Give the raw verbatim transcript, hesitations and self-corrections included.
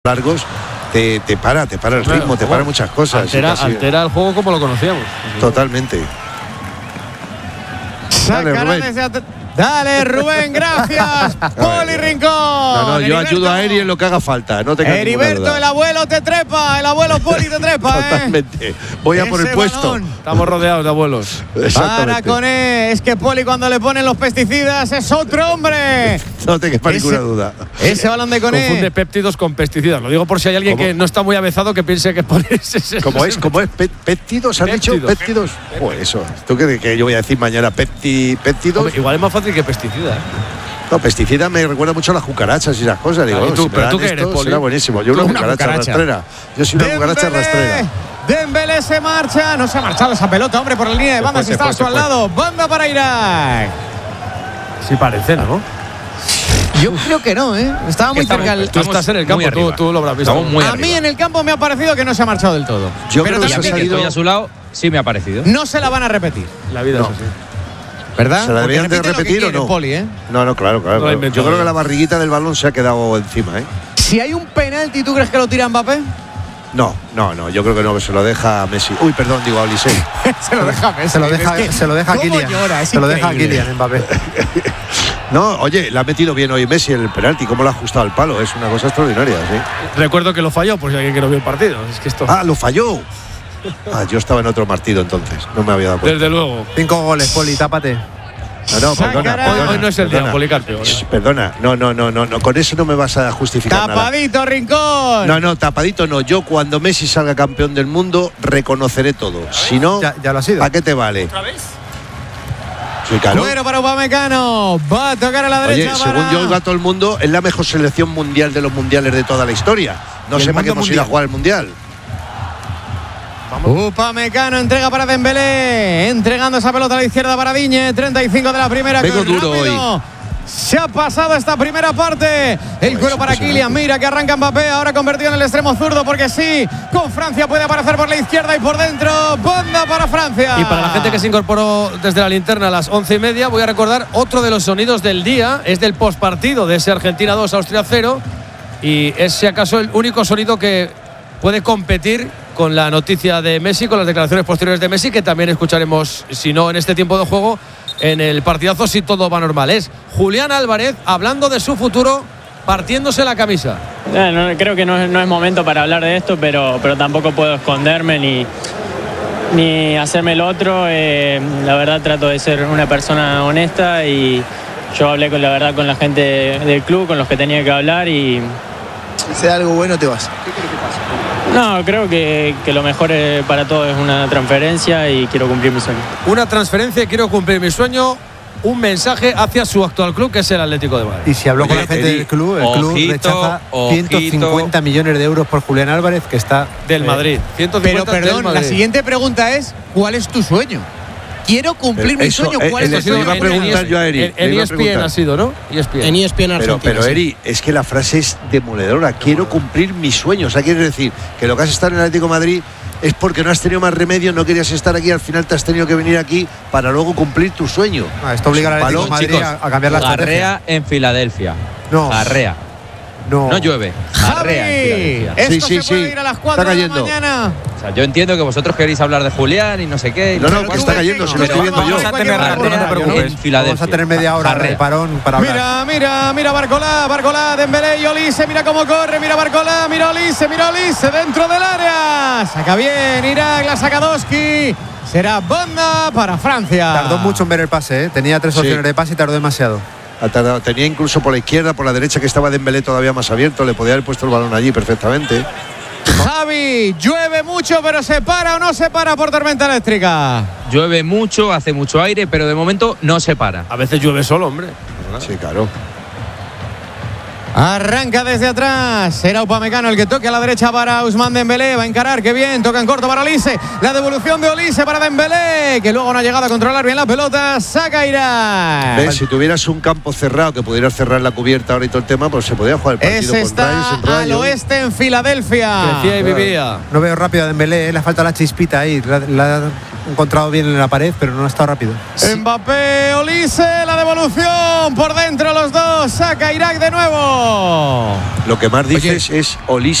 largos te, te para, te para el claro, ritmo, te para muchas cosas. Altera, casi, altera el juego como lo conocíamos. Totalmente. Dale, Rubén. Dale, Rubén, gracias. Poli Rincón. No, no, yo Heriberto. ayudo a Eri en lo que haga falta. No te quedes Heriberto, el abuelo te trepa, el abuelo Poli te trepa. Totalmente. ¿eh? Voy a por el Ese puesto. balón. Estamos rodeados de abuelos. Para con él. Es que Poli cuando le ponen los pesticidas es otro hombre. No te quepa Ese- ninguna duda. Ese balón de Coné. Confunde péptidos con pesticidas. Lo digo por si hay alguien ¿Cómo? que no está muy avezado que piense que pones ese. ¿Cómo es? ¿Cómo es? Pe- ¿Péptidos? ¿Has dicho? Péptidos. ¿Péptidos? Pues eso. ¿Tú crees que yo voy a decir mañana pepti, péptidos? Hombre, igual es más fácil que pesticida. ¿eh? No, pesticida me recuerda mucho a las cucarachas y esas cosas. Digo, Ah, ¿y bueno, tú? si me ¿Pero dan tú qué esto, eres, Poli? será buenísimo. Yo Tú una una cucaracha, cucaracha. rastrera. Yo soy una cucaracha rastrera. Dembélé se marcha. No se ha marchado esa pelota, hombre, por la línea de Se banda. fue, Si se está fue, a su se al fue. lado. Banda para Irak. Sí parece, ¿no? Yo creo que no, ¿eh? Estaba muy estamos- cerca. el- Tú estás en el campo, tú, arriba. tú lo habrás visto. Estamos muy A mí arriba. en el campo me ha parecido que no se ha marchado del todo. Yo Pero creo que Y a se mí ha que salido- estoy a su lado, sí me ha parecido. no se la van a repetir, La vida No. es así. ¿verdad? ¿Se la deberían Porque de repiten lo que repetir o quieren, no? Poli, ¿eh? No, no, claro, claro. No la he claro. inventado Yo creo yo. que la barriguita del balón se ha quedado encima, ¿eh? Si hay un penalti, ¿tú crees que lo tira Mbappé? No, no, no. Yo creo que no, que se lo deja a Messi. Uy, perdón, digo a Olise. se lo deja Messi. Se lo deja, Es que, se lo deja a ¿cómo Kylian. llora? Es Se lo deja a increíble. Kylian Mbappé. No, oye, le ha metido bien hoy Messi el penalti. ¿Cómo lo ha ajustado al palo? Es una cosa extraordinaria, ¿sí? Recuerdo que lo falló, por si alguien que no vio el partido. Es que esto. Ah, lo falló. Ah, yo estaba en otro partido entonces. No me había dado cuenta. Desde luego. Cinco goles, Poli, tápate. No, no, perdona, Sacará. Hoy, perdona, hoy no es el día, perdona. Policarpio. ¿no? Shh, Perdona, no, no, no, no, no, con eso no me vas a justificar nada. Tapadito, Rincón. No, no, tapadito no. Yo cuando Messi salga campeón del mundo reconoceré todo. Si no, Ya, ya lo ha sido. ¿para qué te vale? Sí, claro. Cuero para Upamecano. Va a tocar a la Oye, derecha. según para- yo oiga todo el mundo, es la mejor selección mundial de los mundiales de toda la historia. No Y el sé para qué mundo hemos ido a mundial. jugar el mundial. Upamecano entrega para Dembélé, entregando esa pelota a la izquierda para Diñe, treinta y cinco de la primera. Vengo Qué duro rápido se ha pasado esta primera parte. El cuero para Kylian. Mira que arranca Mbappé, ahora convertido en el extremo zurdo, porque sí, con Francia puede aparecer por la izquierda y por dentro. Banda para Francia. Y para la gente que se incorporó desde la linterna a las once y media, voy a recordar otro de los sonidos del día. Es del postpartido de ese Argentina dos, Austria cero. Y es, si acaso, el único sonido que puede competir con la noticia de Messi, con las declaraciones posteriores de Messi, que también escucharemos, si no en este tiempo de juego, en el partidazo, si todo va normal. Es Julián Álvarez hablando de su futuro, partiéndose la camisa. Eh, no, creo que no es, no es momento para hablar de esto, pero, pero tampoco puedo esconderme ni, ni hacerme el otro. Eh, la verdad trato de ser una persona honesta y yo hablé con la verdad con la gente del club, con los que tenía que hablar y Si sea algo bueno, te vas. no, creo que, que lo mejor eh, para todos es una transferencia y quiero cumplir mi sueño. Una transferencia, quiero cumplir mi sueño. Un mensaje hacia su actual club, que es el Atlético de Madrid. Y si habló con Oye, la gente Eddie, del club, el club ojito, rechaza ojito. ciento cincuenta millones de euros por Julián Álvarez, que está Del eh, Madrid. ciento Pero cincuenta del perdón, la Madrid. siguiente pregunta es: ¿cuál es tu sueño? Quiero cumplir Pero mi eso, sueño. eh, ¿Cuál eso es sí tu lo iba a sueño? preguntar yo a Eri. En, Le en iba a E S P N preguntar. ha sido, ¿no? E S P N. En E S P N Pero, Argentina. pero sí. Eri, es que la frase es demoledora. Quiero cumplir mis sueños. O sea, quiere decir que lo que has estado en el Atlético de Madrid es porque no has tenido más remedio, no querías estar aquí, al final te has tenido que venir aquí para luego cumplir tu sueño. Ah, esto obliga al Atlético de Balón, Madrid chicos, a, a cambiar la estrategia. Garrea en Filadelfia. No. Garrea. No. No llueve. Garrea en Javi, Filadelfia. esto Sí, sí, se puede sí. ir a las Está cuatro de la cayendo. mañana. O sea, yo entiendo que vosotros queréis hablar de Julián y no sé qué. y No, no, sé que cuánto. está cayendo, se lo Pero estoy viendo yo. vamos a tener Garrea, Garrea no te preocupes. en Filadelfia. Vamos a tener media hora de Garrea. parón para hablar. Mira, mira, mira Barcolá, Barcolá, Dembélé y Olise, mira cómo corre, mira Barcolá, mira Olise, mira Olise dentro del área. Saca bien, Irak, la saca Doski. Será banda para Francia. Tardó mucho en ver el pase, ¿eh? Tenía tres Sí. opciones de pase y tardó demasiado. Ha tardado. Tenía incluso por la izquierda, por la derecha, que estaba Dembélé todavía más abierto. Le podía haber puesto el balón allí perfectamente. Javi, llueve mucho, pero se para o no se para por tormenta eléctrica. Llueve mucho, hace mucho aire, pero de momento no se para. A veces llueve solo, hombre. Sí, claro. Arranca desde atrás. Será Upamecano el que toque a la derecha para Ousmane Dembélé. Va a encarar, qué bien. Toca en corto para Olise. La devolución de Olise para Dembélé, que luego no ha llegado a controlar bien la pelota. Saca Irak. ¿Ves? Si tuvieras un campo cerrado que pudieras cerrar la cubierta ahora y todo el tema, pues se podía jugar el partido Ese con Rayos está en al Rayo. oeste en Filadelfia. Crecía y vivía. No veo rápido a Dembélé, ¿eh? Le falta la chispita ahí. La, la ha encontrado bien en la pared, pero no ha estado rápido. Mbappé, Olise, la devolución por dentro los dos. saca Irak de nuevo. Lo que más dices Oye. es Olise.